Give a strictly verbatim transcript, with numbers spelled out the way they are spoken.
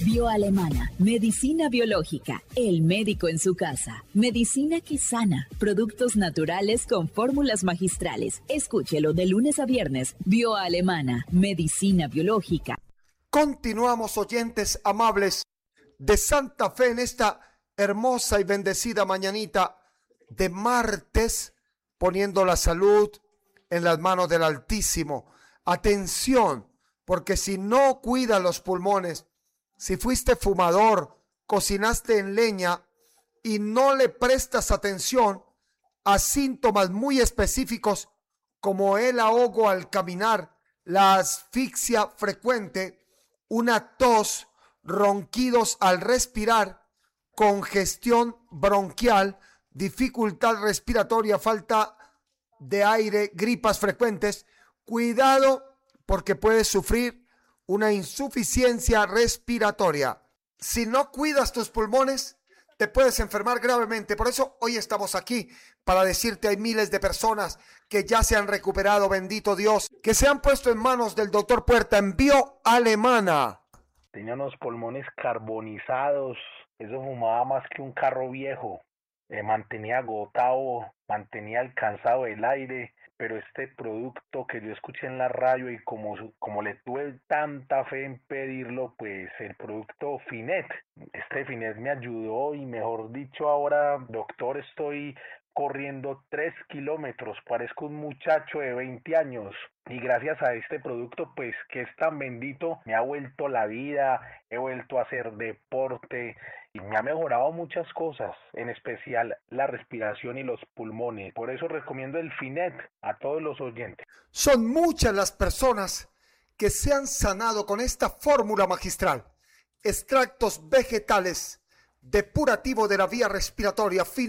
Bioalemana, medicina biológica, el médico en su casa, medicina que sana, productos naturales con fórmulas magistrales. Escúchelo de lunes a viernes. Bioalemana, medicina biológica. Continuamos, oyentes amables de Santa Fe, en esta hermosa y bendecida mañanita de martes, poniendo la salud en las manos del Altísimo. Atención, porque si no cuidas los pulmones, si fuiste fumador, cocinaste en leña y no le prestas atención a síntomas muy específicos como el ahogo al caminar, la asfixia frecuente, una tos, ronquidos al respirar, congestión bronquial, dificultad respiratoria, falta de aire, gripas frecuentes, cuidado porque puedes sufrir una insuficiencia respiratoria. Si no cuidas tus pulmones, te puedes enfermar gravemente. Por eso hoy estamos aquí para decirte, hay miles de personas que ya se han recuperado, bendito Dios, que se han puesto en manos del doctor Puerta en Bioalemana. Tenía unos pulmones carbonizados, eso fumaba más que un carro viejo, eh, mantenía agotado, mantenía alcanzado el aire. Pero este producto que yo escuché en la radio y como, como le tuve tanta fe en pedirlo, pues el producto Finet, este Finet me ayudó y mejor dicho ahora, doctor, estoy corriendo tres kilómetros, parezco un muchacho de veinte años y gracias a este producto pues que es tan bendito me ha vuelto la vida, he vuelto a hacer deporte y me ha mejorado muchas cosas, en especial la respiración y los pulmones. Por eso recomiendo el Finet a todos los oyentes. Son muchas las personas que se han sanado con esta fórmula magistral. Extractos vegetales, depurativo de la vía respiratoria,